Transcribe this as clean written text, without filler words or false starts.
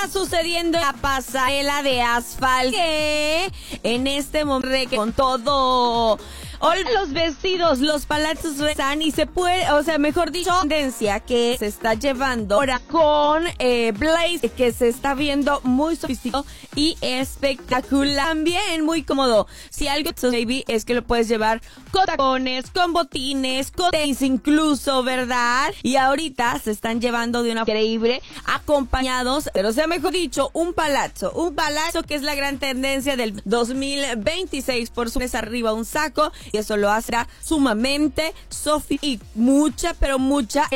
está sucediendo en la pasarela de asfalto? Que en este momento con todo... los vestidos, los palacios están y se puede, o sea, mejor dicho, tendencia que se está llevando ahora con Blaze, que se está viendo muy sofisticado y espectacular. También muy cómodo. Si algo baby es que lo puedes llevar con tacones, con botines, con tenis incluso, ¿verdad? Y ahorita se están llevando de una increíble acompañados, pero o sea, mejor dicho, un palazzo que es la gran tendencia del 2026, por su arriba un saco. Y eso lo hace sumamente sofisticado y mucha, pero mucha